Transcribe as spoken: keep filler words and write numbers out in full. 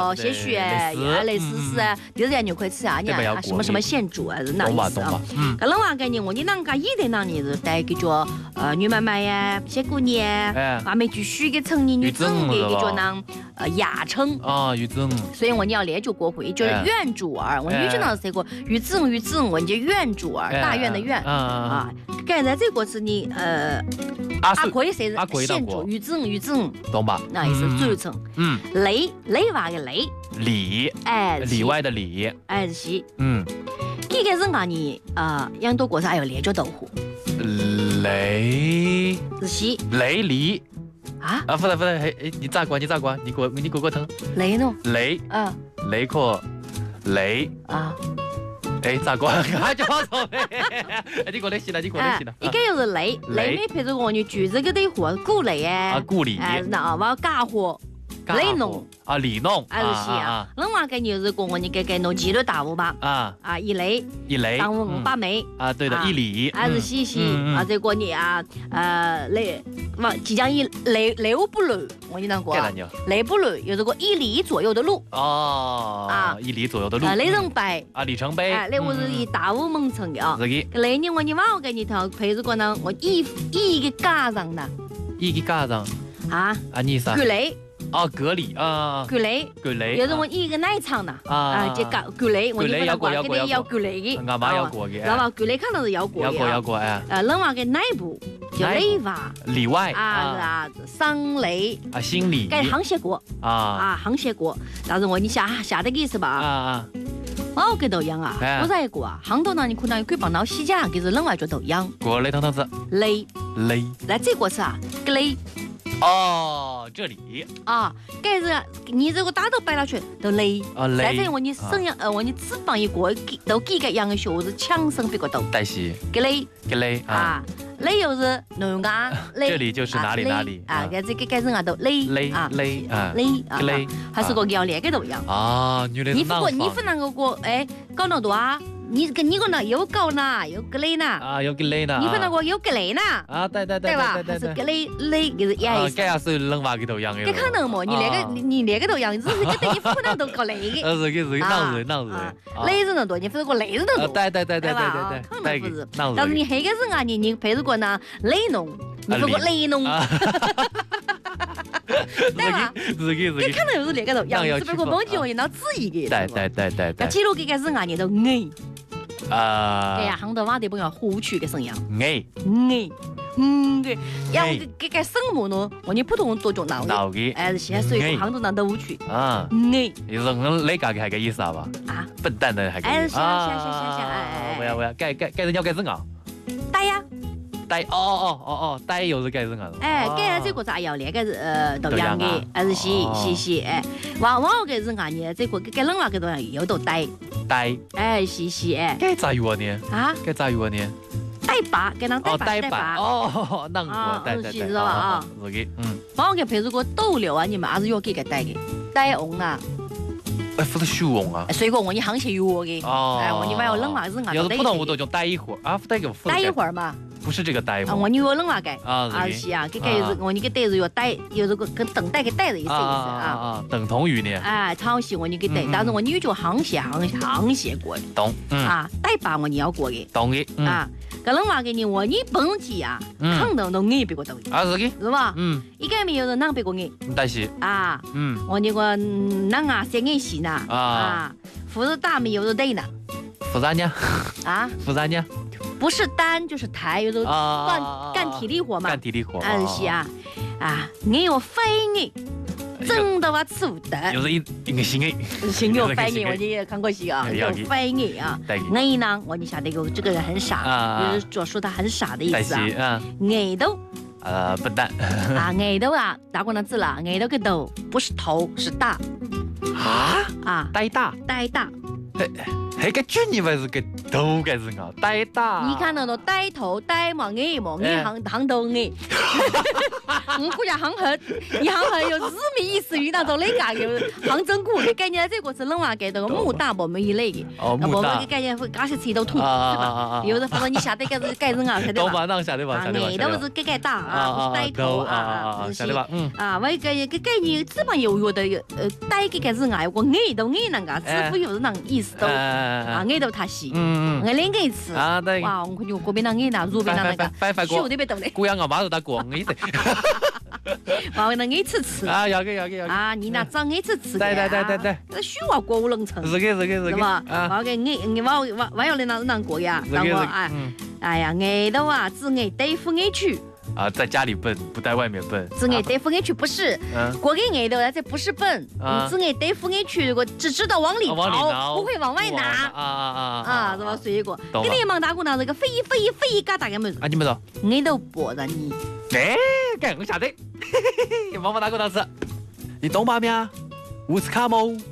哦，些许哎，类似是啊，第二天就可以吃啊，你啊什么什么现煮啊，是那意思啊。可能话给你，我你啷个一点啷你是带个叫呃牛妈妈呀、小姑娘，还没继续给成年女整的个叫啷呃雅称啊，女整。 所以我你要练就国会，就是院主儿，我女就啷是这个女整女整，我你院主儿，大院的院啊。刚才这个是你呃。阿奎谁是现煮鱼整鱼整， 懂吧？ 那也是组成。嗯，内内娃的内里， 哎， 里外的里， 哎是。 嗯， 这个人啊，你啊，养多过啥要练脚豆腐。 雷是雷里啊啊，不对不对，哎哎，你咋过？你咋过？你过你过过疼？ 雷喏。 雷啊，雷可雷啊。哎，咋过？俺就好说呗。你过得行了，你过得行了。 一个又是雷，雷没配着我你句子个的货，鼓雷哎。 啊，鼓里。 哎，那我要干活，雷弄啊，里弄。 哎，是啊。另外个你就是讲我你给给弄几类大物吧。啊啊，一雷。 一雷。 当五五把枚。 啊，对的，一里。 还是洗洗啊，这个你啊，呃，雷，往即将一雷六不路，我跟你讲过。雷不路有这个一里左右的路。 哦。啊，一里左右的路。 啊，里程碑。 啊，里程碑。 哎，那我是一大五门城的啊。 是的。 那年我你娃我给你头配这个呢，我一一个家长呢。 一个家长。 啊。 啊，你啥？ 隔雷。 啊，隔离啊。 隔雷。 隔雷。 有时我一个奶厂呢。啊。这隔隔雷，我你不能过，肯定要隔雷的。 俺妈要过的。 知道吧？隔雷看到是要过的。 要过要过哎。 呃，另外个内部就内娃。 里外。 啊啊，上雷。 啊，心里。 该行写过。啊。啊，行写过。但是我你下下得个意思吧？啊啊。哦，给豆样啊！我在过啊，杭州呢，你可能可以帮到西家，给是另外做豆样。 过雷汤汤子。 雷。 雷。 来这个是啊，雷。 哦，这里啊，该是你这个大头摆下去都累啊累。 但是我你生养呃，我你翅膀一过，都几个样的学是强身别个都。 带西。 给累。 给累啊，累又是农家累。 这里就是哪里哪里啊？该这个该人啊都累。 累啊累啊累啊累，还是个要练个都一样啊。你你不过你不能够过哎搞那多啊。你跟你个呢又高呢又个累呢啊又个累呢， 你不能个又个累呢啊对对对对吧？还是个累累就是也是。 这样是冷娃个头样的。 这可能么？你那个你你那个头样，只是个等你不能都搞累的。 呃是个是个闹人闹人。 累人多，你不是个累人多。 对对对对对对对。可能不是。 但是你黑个人啊，你你配着个呢累弄，你不个累弄。对吧？ 是个是个。 这可能又是那个头样，只不过某几个人脑子一个。 对对对对对。 记录这个人啊，你都矮。 啊！ 哎呀，杭州话得不要湖区的声音。 矮矮，嗯对，要给给什么呢？我你普通多种闹闹的， 哎，现在所以杭州那都区啊， 矮。 有时候那个还个意思啊吧？啊，笨蛋的还个。 哎，行行行行行，哎， 不要不要，改改改人要改人啊？ 呆呀。 呆哦哦哦哦，呆又是改人啊？ 哎，改这个咋要那个是呃都样的，还是洗洗洗哎，往往个人啊呢，这个改人话个都样又都呆。 呆， 哎，是是哎， 该咋用呢？啊，该咋用呢？ 呆把，给人呆把呆把。 哦，那我呆呆呆， 知道吧？啊， 是的，嗯。 帮我给配这个豆柳啊，你们还是要给个呆的，呆红啊。 哎，不是虚红啊。 水果我你行些药的。哦。哎，我你买要冷话是啊。 要是普通话都叫呆一会儿啊，呆个。 呆一会儿嘛。 不是这个呆吗？ 我你要冷话改。 啊， 是啊，给给我你给呆是要呆，有这个跟等待给呆的意思意思啊。 啊，等同于呢。 哎，抄袭我你给呆，但是我你就行写行行写过的。 懂。 啊，呆把我你要过的。 懂的。 啊，跟冷话给你我你蹦起啊，肯定都矮别个都。 啊，是的。 是吧？嗯。一个没有人能别个矮。 但是。 啊。嗯。我那个能啊，先矮些呢。啊。胡子大没有人对呢。 胡子呢？ 啊。 胡子呢？ 不是单就是抬，有时候干干体力活嘛。 干体力活。 嗯是啊，啊，你有非你，真的话吃不得。 有是一一个心爱。 心有非你，我也看过戏啊，有非你啊。矮呢，我你晓得个这个人很傻，就是说说他很傻的意思啊。矮头。 呃，笨蛋。 啊，矮头啊，大家能知了，矮头个头不是头是大。 啊啊，呆大， 呆大。 哎那个句你们是个都该是啊，呆大。 你看那个呆头呆嘛，矮嘛，矮行行头矮。我估计行黑，一行黑有字面意思，遇到到那个个行真骨的概念，这个是冷话给那个木大我们一类的。 哦，木大。 个概念会加些吃一头土，对吧？有的反正你下得个是盖人啊，晓得吧？ 都把那下得吧，下得吧。 矮都是盖盖大啊，不是呆头啊， 晓得吧？嗯。 啊，我个个概念基本有有的呃呆个个人啊，我矮都矮那个，师傅又是那意思都啊矮都他细，嗯嗯，矮两个次啊，对。哇，我感觉这边那矮呐，右边那个胸特别大的。 姑娘我马上打过矮的。 把那矮次吃啊，要给要给要给啊！你那长矮次吃的，对对对对对， 那虚话过五能成， 是给是给是给，啊，把给矮矮我我我要来那那过呀，让我哎哎呀矮的啊，只矮对付矮去啊，在家里笨，不在外面笨， 只矮对付矮去不是，过给矮的这不是笨，只矮对付矮去，我只知道往里掏，不会往外拿啊啊啊啊，是吧？所以个，你连忙打过那这个飞飞飞嘎大个门啊，你们说矮都不让你。 哎，干我下的，妈妈打过当时，你懂吗？咩？乌斯卡莫。